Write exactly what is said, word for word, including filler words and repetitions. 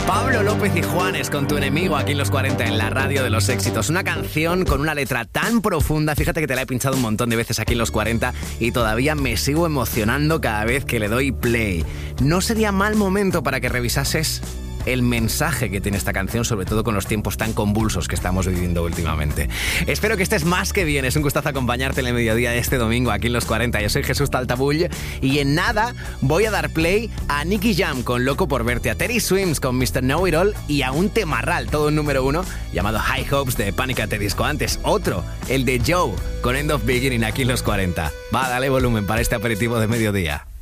Pablo López y Juanes con Tu Enemigo aquí en los cuarenta en la radio de los éxitos. Una canción con una letra tan profunda, fíjate que te la he pinchado un montón de veces aquí en los cuarenta y todavía me sigo emocionando cada vez que le doy play. ¿No sería mal momento para que revisases el mensaje que tiene esta canción, sobre todo con los tiempos tan convulsos que estamos viviendo últimamente? Espero que estés más que bien. Es un gustazo acompañarte en el mediodía de este domingo aquí en los cuarenta. Yo soy Jesús Taltabull y en nada voy a dar play a Nicky Jam con Loco por Verte, a Teddy Swims con mister Know It All y a un temarral, todo en número uno, llamado High Hopes de Panic! At the Disco. Antes, otro, el de Joe con End of Beginning aquí en los cuarenta. Va, dale volumen para este aperitivo de mediodía.